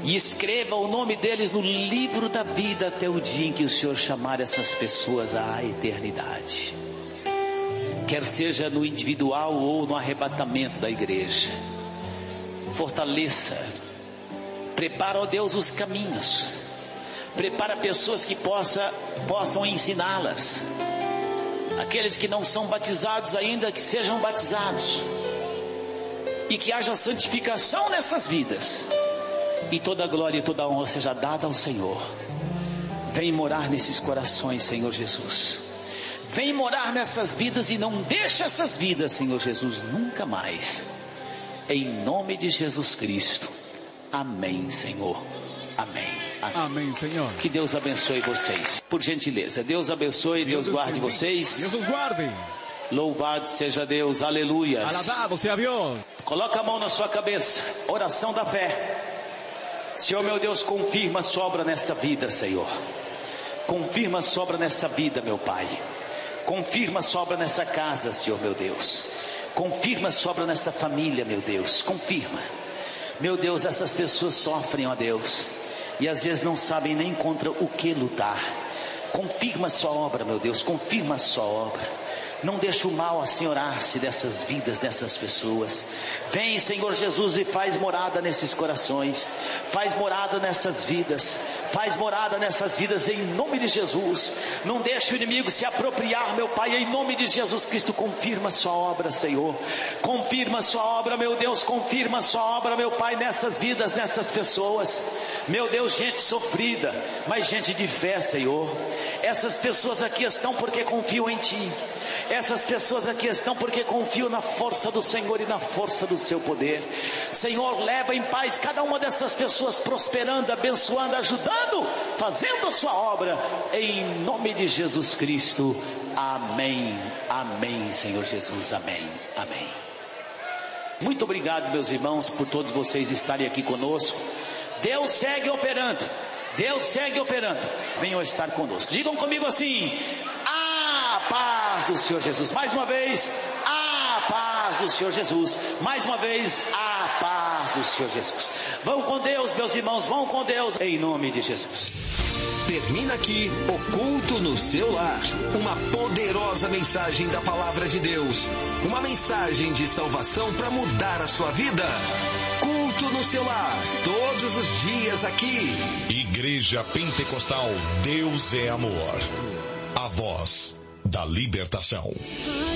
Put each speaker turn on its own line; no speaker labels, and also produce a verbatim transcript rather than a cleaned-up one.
e escreva o nome deles no livro da vida até o dia em que o Senhor chamar essas pessoas à eternidade. Quer seja no individual ou no arrebatamento da igreja. Fortaleça, prepara, ó Deus, os caminhos, prepara pessoas que possa, possam ensiná-las. Aqueles que não são batizados ainda, que sejam batizados, e que haja santificação nessas vidas, e toda a glória e toda a honra seja dada ao Senhor. Vem morar nesses corações, Senhor Jesus. Vem morar nessas vidas e não deixa essas vidas, Senhor Jesus, nunca mais. Em nome de Jesus Cristo. Amém, Senhor. Amém. Amém.
Amém, Senhor.
Que Deus abençoe vocês. Por gentileza, Deus abençoe, Deus, Deus guarde Deus, vocês.
Deus os guarde.
Louvado seja Deus, aleluia.
Alabado seja Deus.
Coloca a mão na sua cabeça, oração da fé. Senhor meu Deus, confirma a sua obra nessa vida, Senhor. Confirma a sua obra nessa vida, meu Pai. Confirma a sua obra nessa casa, Senhor meu Deus. Confirma a sua obra nessa família, meu Deus. Confirma. Meu Deus, essas pessoas sofrem, ó Deus, e às vezes não sabem nem contra o que lutar. Confirma a sua obra, meu Deus. Confirma a sua obra. Não deixa o mal assenhorar-se dessas vidas, dessas pessoas. Vem, Senhor Jesus, e faz morada nesses corações. Faz morada nessas vidas. Faz morada nessas vidas em nome de Jesus. Não deixa o inimigo se apropriar, meu Pai, em nome de Jesus Cristo. Confirma a sua obra, Senhor. Confirma a sua obra, meu Deus. Confirma a sua obra, meu Pai, nessas vidas, nessas pessoas. Meu Deus, gente sofrida, mas gente de fé, Senhor. Essas pessoas aqui estão porque confiam em Ti. Essas pessoas aqui estão porque confiam na força do Senhor e na força do seu poder. Senhor, leva em paz cada uma dessas pessoas, prosperando, abençoando, ajudando, fazendo a sua obra, em nome de Jesus Cristo. Amém, amém, Senhor Jesus, amém, amém. Muito obrigado, meus irmãos, por todos vocês estarem aqui conosco. Deus segue operando, Deus segue operando. Venham estar conosco. Digam comigo assim: a paz do Senhor Jesus. Mais uma vez, a paz do Senhor Jesus. Mais uma vez, a paz do Senhor Jesus. Vão com Deus, meus irmãos, vão com Deus, em nome de Jesus.
Termina aqui o culto no seu lar. Uma poderosa mensagem da palavra de Deus. Uma mensagem de salvação para mudar a sua vida. Culto no seu lar, todos os dias aqui.
Igreja Pentecostal Deus é Amor. A voz da libertação.